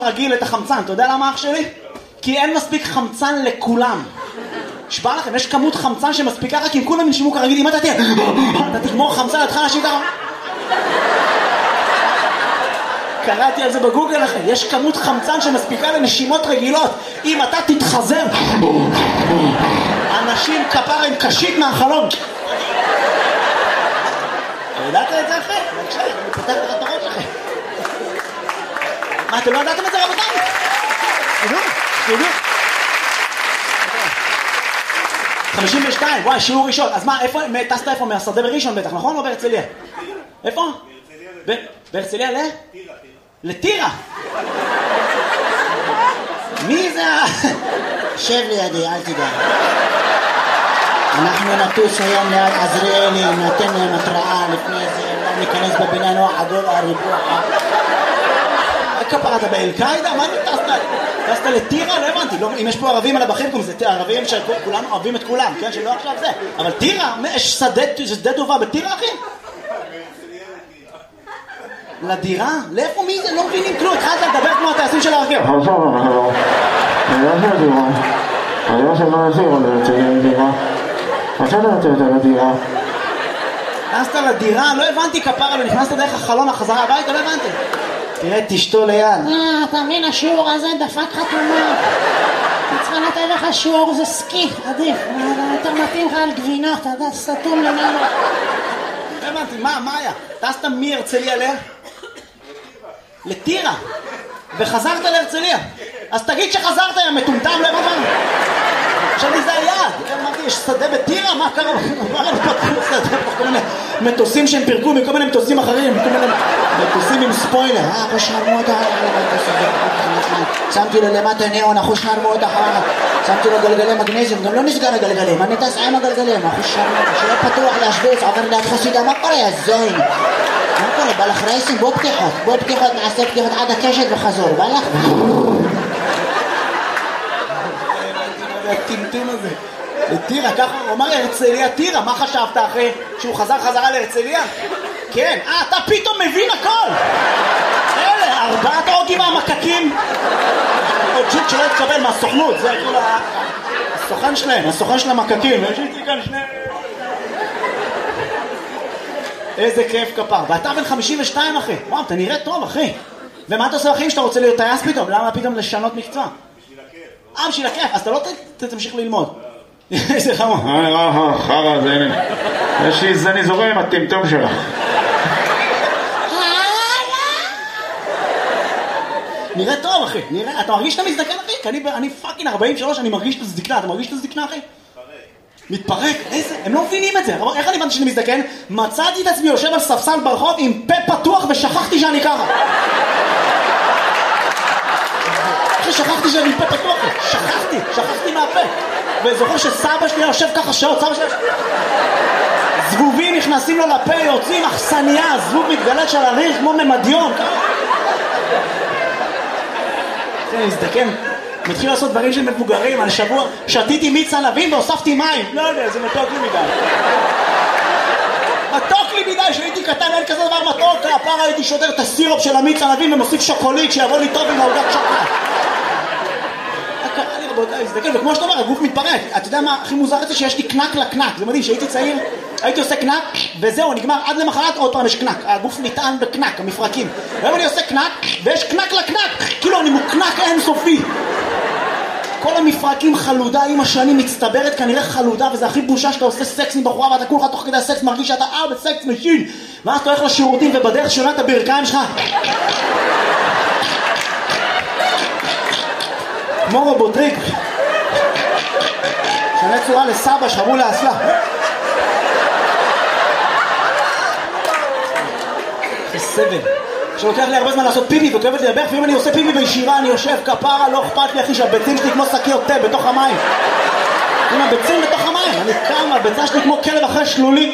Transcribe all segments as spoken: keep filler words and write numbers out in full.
רגיל את החמצן, אתה יודע למה אח שלי? כי אין מספיק חמצן לכולם. שבא לכם, יש כמות חמצן שמספיקה רק אם כולם ינשימו כרגיל. אם אתה תהיה, אתה תגמור חמצן, אתה אנשים ככה. קראתי על זה בגוגל לכם, יש כמות חמצן שמספיקה לנשימות רגילות. אם אתה תתחזר, אנשים כפרה עם קשית מהחלום. ידעת את זה אחרי? בבקשה, אני פותח לך את הראש אחרי. מה, אתם לא ידעתם את זה רבותיי? תדעו, תדעו. חמישים ושתיים, וואי, שיעור ראשון. אז מה, איפה, טסת איפה? מהשדה בראשון בטח, נכון? או בהרצליה? איפה? בהרצליה ל? טירה. לטירה? מי זה? שב לידי, אל תדע. אנחנו נטוס היום ליד עזריאלי, נתן להם התראה לפני זה, לא ניכנס בבניין או עגול הריבוע. כפרה, אתה באל-קאידה? מה אתה טסת? טסת לטירה? לא הבנתי. אם יש פה ערבים על הבחים, זה ערבים שכולם אוהבים את כולם, כן? שלא עכשיו זה. אבל טירה? יש שדה טובה בטירה, אחי? לדירה? לאיפה מי זה? לא מבינים כלום. התחלת לדבר כמו הטייסים של הרכב. עכשיו, עכשיו. אני לא של דירה. אני לא של מה נשאיר עוד לדירה. עכשיו אתה יוצא יותר לדירה. נכנסת לדירה? לא הבנתי כפרה, ונכנסת דרך החלון החזרה הביתה? לא הבנתי. תראה, תשתו ליד. אה, אתה מבין, השיעור הזה דפק חתומה. צריכה לתת לך שיעור, זה סקי, עדיף. יותר מתאים לך על גבינות, אתה יודע, סתום למעלה. לא הבנתי, מה, מה היה? טסת מהרצליה ל? לטירה. וחזרת להרצליה. אז תגיד שחזרת, יא מטומטם, לא הבנתי. עכשיו לי זה היעד. אמרתי, יש שדה בטירה? מה קרה? מה הם פתחו שדה? כל מיני מטוסים שהם פירקו מכל מיני מטוסים אחרים, כל מיני מטוסים עם ספוילר. אה, אחו שרמות שמתי לו למטה ניאון, אחו שרמות שמתי לו גלגלי מגנזיום, גם לא נסגר הגלגלים, אני טס עם הגלגלים, אחו שרמות, שיהיה פתוח להשוויץ, עובר ליד חסידה, מה קורה, יא זוין? מה קורה, בא לך רייסים? בוא פתיחות, בוא פתיחות, נעשה פתיחות עד הקשת וחזור, בא לך? הטמטום הזה. לטירה, ככה הוא אמר להרצליה טירה, מה חשבת אחרי שהוא חזר חזרה להרצליה? כן, אה, אתה פתאום מבין הכל! אלה, ארבעת האוגים המקקים. עוד ג'יט שלא התקבל מהסוכנות, זה כאילו הסוכן שלהם, הסוכן של המקקים, יש לי כאן שני... איזה כיף כפר, ואתה בן חמישים ושתיים אחי, וואו, אתה נראה טוב אחי. ומה אתה עושה אחי שאתה רוצה להיות טייס פתאום? למה פתאום לשנות מקצוע? אה, בשביל הכיף, אז אתה לא תמשיך ללמוד. איזה חמור. אה, אה, חרא, זה הנה. יש לי זני זורם עם הטמטום שלך. נראה טוב אחי, נראה, אתה מרגיש שאתה מזדקן אחי? כי אני פאקינג ארבעים ושלוש, אני מרגיש את הזדקנה, אתה מרגיש את הזדקנה אחי? מתפרק, איזה, הם לא מבינים את זה. איך אני הבנתי שאני מזדקן? מצאתי את עצמי יושב על ספסל ברחוב עם פה פתוח ושכחתי שאני ככה. שכחתי שאני עם פה פתוח, שכחתי, שכחתי מהפה. וזוכר שסבא שלי יושב ככה שעות, סבא שלי... זבובים נכנסים לו לפה, יוצאים אכסניה, זבוב מתגלת של הריח כמו ממדיון. אני מזדקן, מתחיל לעשות דברים של מבוגרים. על שבוע שתיתי מיץ ענבים והוספתי מים. לא יודע, זה מתוק לי מדי. מתוק לי מדי, שהייתי קטן, אין כזה דבר מתוק. הפעם הייתי שודר את הסירופ של המיץ ענבים ומוסיף שוקולית שיבוא לי טוב עם העוגת שוקולד. קרה לי רבותיי, מזדקן, וכמו שאתה אומר, הגוף מתפרק. אתה יודע מה הכי מוזר את זה? שיש לי קנק לקנק. זה מדהים, שהייתי צעיר, הייתי עושה קנק, וזהו, נגמר עד למחרת, עוד פעם יש קנק. הגוף נטען בקנק, המפרקים. והיום אני עושה קנק, ויש קנק לקנק. כאילו אני מוקנק אינסופי. כל המפרקים חלודה עם השנים מצטברת, כנראה חלודה, וזה הכי בושה שאתה עושה סקס עם בחורה, ואתה כולך תוך כדי הסקס מרגיש שאתה אה בסקס משין. ואז אתה הולך לשירותים, ובדרך שונה את הברכיים שלך. כמו רובוטריק. שנה צורה לסבא, שחרו לאסלה. זה סבל. שלוקח לי הרבה זמן לעשות פיפי וכואבת לי לברך, ואם אני עושה פיפי בישיבה אני יושב כפרה, לא אכפת לי אחי שהביצים שלי כמו שקיות תה בתוך המים. עם הביצים בתוך המים, אני קם, הביצה שלי כמו כלב אחרי שלולי.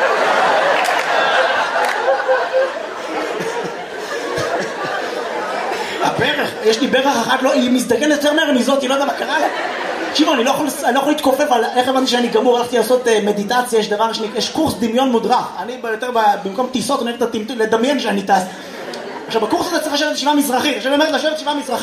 הברך, יש לי ברך אחת, לא, היא מזדגנת יותר מהר מזאת, היא לא יודע מה קרה לה. תקשיבו, אני לא יכול, אני לא יכול להתכופף על איך הבנתי שאני גמור, הלכתי לעשות uh, מדיטציה, יש דבר שני, יש קורס דמיון מודרך. אני יותר, במקום טיסות, אני הולך לדמיין שאני טס. עכשיו בקורס הזה צריך לשבת ישיבה מזרחית, עכשיו היא אומרת לשבת ישיבה מזרחית